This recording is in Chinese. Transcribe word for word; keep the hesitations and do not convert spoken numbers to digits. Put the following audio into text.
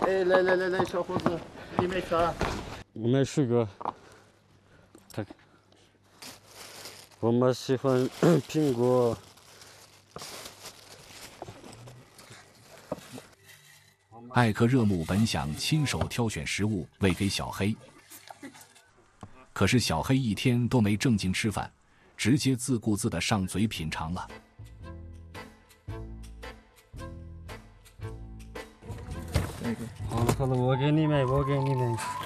哎，来来来来，小伙子，你没吃啊？ 我买水果。他，我妈喜欢苹果。 艾克热木本想亲手挑选食物喂给小黑，可是小黑一天都没正经吃饭，直接自顾自地上嘴品尝了。 好了好了，我给你们，我给你们。